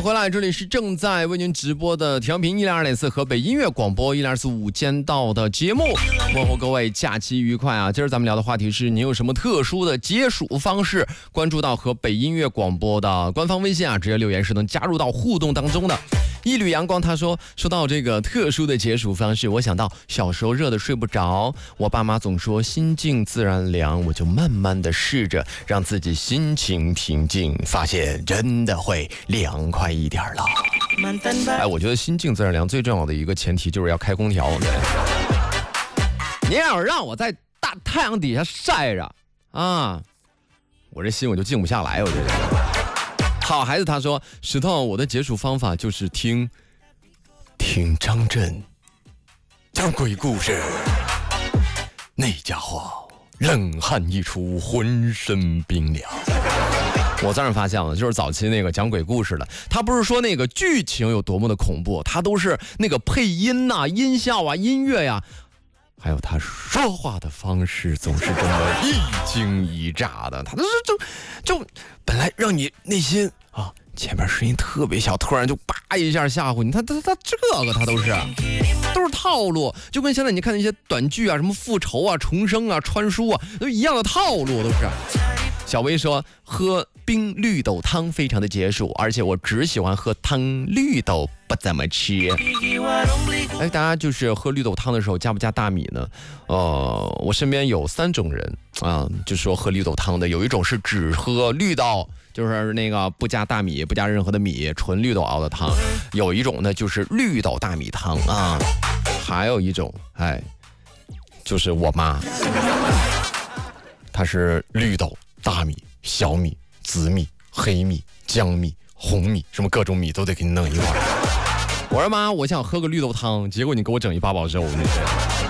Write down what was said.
迎回来，这里是正在为您直播的调频102.4河北音乐广播102.4午间到的节目，问候各位假期愉快啊！今儿咱们聊的话题是您有什么特殊的解暑方式？关注到河北音乐广播的官方微信啊，直接留言是能加入到互动当中的。一缕阳光他说到这个特殊的解暑方式，我想到小时候热得睡不着，我爸妈总说心静自然凉，我就慢慢的试着让自己心情平静，发现真的会凉快一点了。我觉得心静自然凉最重要的一个前提就是要开空调。你要让我在大太阳底下晒着啊，我这心我就静不下来，我觉得。好孩子他说，石头，我的解暑方法就是听张震讲鬼故事，那家伙冷汗一出，浑身冰凉。我当然发现了，就是早期那个讲鬼故事的，他不是说那个剧情有多么的恐怖，他都是那个配音啊、音效啊、音乐呀，还有他说话的方式总是这么一惊一乍的，他就本来让你内心啊前面声音特别小，突然就叭一下吓唬你，他这个他都是套路，就跟现在你看那些短剧啊，什么复仇啊、重生啊、穿书啊，都一样的套路都是。小薇说喝冰绿豆汤非常的解暑，而且我只喜欢喝汤，绿豆不怎么吃。大家就是喝绿豆汤的时候加不加大米呢？我身边有3种人啊，就说喝绿豆汤的，有一种是只喝绿豆，就是那个不加大米，不加任何的米，纯绿豆熬的汤；有一种呢就是绿豆大米汤啊，还有一种就是我妈，她是绿豆、大米、小米、紫米、黑米、江米、红米，什么各种米都得给你弄一块。我说妈，我想喝个绿豆汤，结果你给我整一八宝粥，那是。